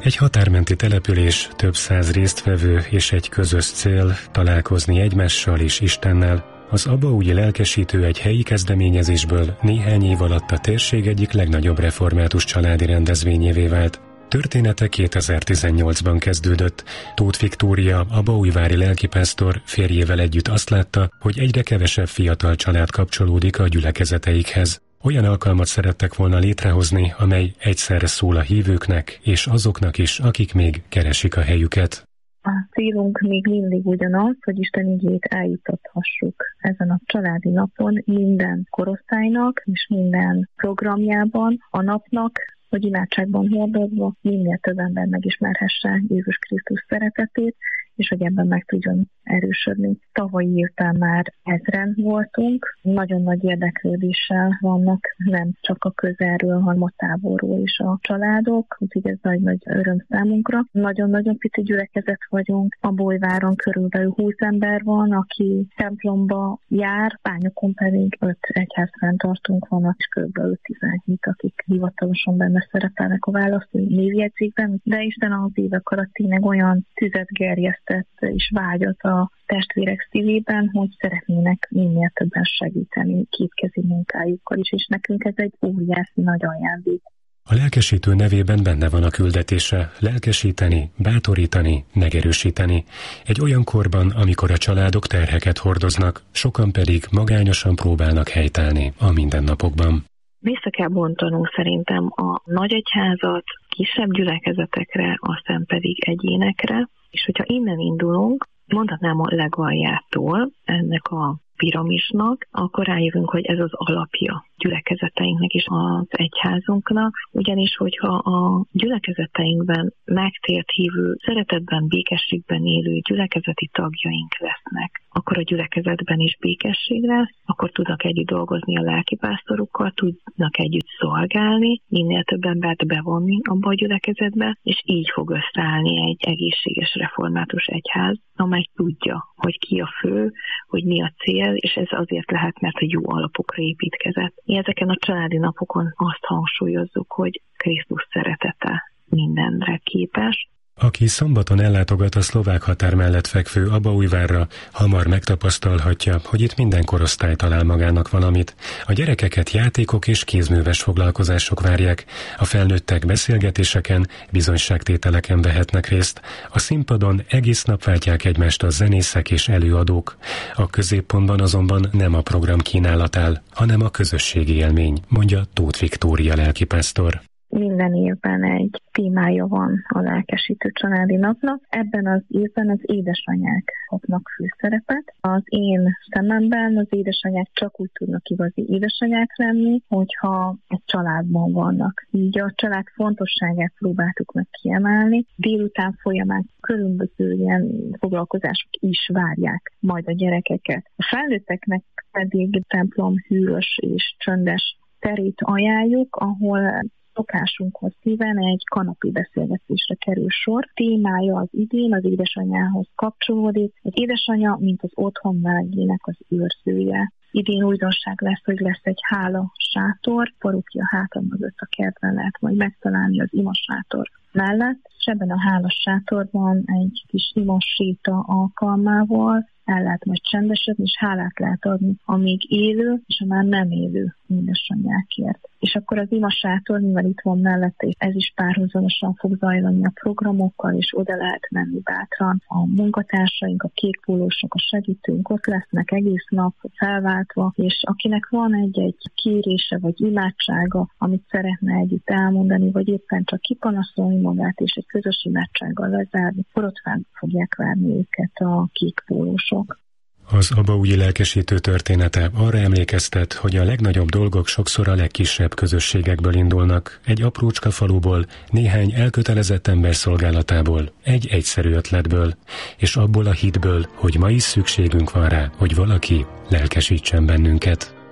Egy határmenti település, több száz résztvevő és egy közös cél találkozni egymással és Istennel. Az abaúji lelkesítő egy helyi kezdeményezésből néhány év alatt a térség egyik legnagyobb református családi rendezvényévé vált. Története 2018-ban kezdődött. Tóth Viktória, abaújvári lelkipásztor férjével együtt azt látta, hogy egyre kevesebb fiatal család kapcsolódik a gyülekezeteikhez. Olyan alkalmat szerettek volna létrehozni, amely egyszerre szól a hívőknek és azoknak is, akik még keresik a helyüket. A célunk még mindig ugyanaz, hogy Isten igéjét eljutathassuk ezen a családi napon minden korosztálynak és minden programjában a napnak, hogy imádságban hordozva minél több ember megismerhesse Jézus Krisztus szeretetét, és hogy ebben meg tudjon erősödni. Tavalyi évben már 1000-en voltunk, nagyon nagy érdeklődéssel vannak nem csak a közelről, hanem a távolról is a családok, úgyhogy ez nagy öröm számunkra. Nagyon-nagyon pici gyülekezet vagyunk, a Bolyváron körülbelül 20 ember van, aki templomba jár, Bányokon pedig 5 egyházfenntartónk vannak, és körülbelül 17, akik hivatalosan benne szerepelnek a választói névjegyzékben, de Isten az évek alatt tényleg olyan tüzet gerjeszt és vágyat a testvérek szívében, hogy szeretnének minél többen segíteni kétkezi munkájukkal is, és nekünk ez egy óriási nagy ajándék. A lelkesítő nevében benne van a küldetése: lelkesíteni, bátorítani, megerősíteni. Egy olyan korban, amikor a családok terheket hordoznak, sokan pedig magányosan próbálnak helytállni a mindennapokban. Vissza kell bontanunk szerintem a nagyegyházat kisebb gyülekezetekre, aztán pedig egyénekre, és hogyha innen indulunk, mondhatnám a legaljától ennek a piramisnak, akkor rájövünk, hogy ez az alapja gyülekezeteinknek és az egyházunknak, ugyanis hogyha a gyülekezeteinkben megtért hívő, szeretetben, békességben élő gyülekezeti tagjaink lesznek, akkor a gyülekezetben is békesség lesz, akkor tudnak együtt dolgozni a lelkipásztorukkal, tudnak együtt szolgálni, minél több embert bevonni abba a gyülekezetbe, és így fog összeállni egy egészséges református egyház, amely tudja, hogy ki a fő, hogy mi a cél, és ez azért lehet, mert a jó alapokra építkezett. Mi ezeken a családi napokon azt hangsúlyozzuk, hogy Krisztus szeretete mindenre képes. Aki szombaton ellátogat a szlovák határ mellett fekvő Abaújvárra, hamar megtapasztalhatja, hogy itt minden korosztály talál magának valamit. A gyerekeket játékok és kézműves foglalkozások várják, a felnőttek beszélgetéseken, bizonyságtételeken vehetnek részt, a színpadon egész nap váltják egymást a zenészek és előadók. A középpontban azonban nem a program kínálat áll, hanem a közösségi élmény, mondja Tóth Viktória lelkipásztor. Minden évben egy témája van a lelkesítő családi napnak. Ebben az évben az édesanyák kapnak főszerepet. Az én szememben az édesanyák csak úgy tudnak igazi édesanyák lenni, hogyha egy családban vannak. Így a család fontosságát próbáltuk meg kiemelni. Délután folyamán különböző ilyen foglalkozások is várják majd a gyerekeket. A felnőtteknek pedig templom hűvös és csöndes terét ajánljuk, ahol szokásunkhoz híven egy kanapé beszélgetésre kerül sor. Témája az idén az édesanyához kapcsolódik. Az édesanya, mint az otthon melegének az őrzője. Idén újdonság lesz, hogy lesz egy hála sátor, parókia háta mögött a kertben lehet majd megtalálni az ima sátor mellett, és ebben a hála sátorban egy kis ima séta alkalmával el lehet majd csendesedni, és hálát lehet adni a még élő és a már nem élő édesanyákért. És akkor az ima sátor, mivel itt van mellette, és ez is párhuzamosan fog zajlani a programokkal, és oda lehet menni bátran. A munkatársaink, a kékpólósok, a segítőink ott lesznek egész nap felváltva, és akinek van egy kérése vagy imádsága, amit szeretne együtt elmondani, vagy éppen csak kipanaszolni magát, és egy közös imádsággal lezárni, akkor ott fel fogják várni őket a kékpólósok. Az abaúji lelkesítő története arra emlékeztet, hogy a legnagyobb dolgok sokszor a legkisebb közösségekből indulnak, egy aprócska faluból, néhány elkötelezett ember szolgálatából, egy egyszerű ötletből, és abból a hitből, hogy ma is szükségünk van rá, hogy valaki lelkesítsen bennünket.